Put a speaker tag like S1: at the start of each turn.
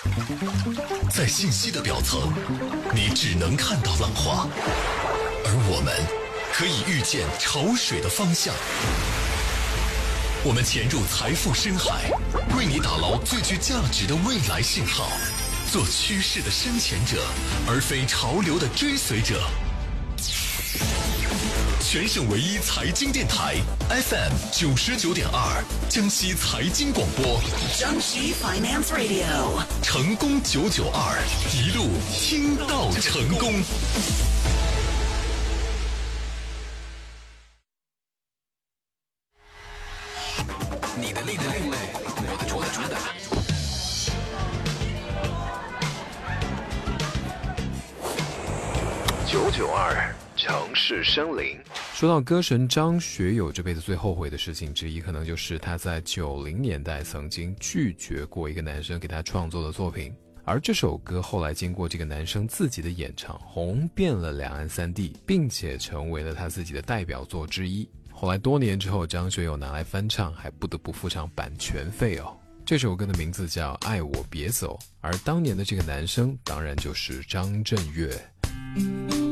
S1: 在信息的表层，你只能看到浪花，而我们可以预见潮水的方向。我们潜入财富深海，为你打捞最具价值的未来信号，做趋势的深潜者，而非潮流的追随者。全省唯一财经电台 FM 99.2，江西财经广播，
S2: 江西 Finance Radio，
S1: 成功992，一路听到成功。
S3: 你的另类，我的主打。
S4: 992城市生灵。
S5: 说到歌神张学友这辈子最后悔的事情之一，可能就是他在90年代曾经拒绝过一个男生给他创作的作品，而这首歌后来经过这个男生自己的演唱，红遍了两岸三地，并且成为了他自己的代表作之一。后来多年之后，张学友拿来翻唱，还不得不付上版权费哦。这首歌的名字叫《爱我别走》，而当年的这个男生当然就是张震岳。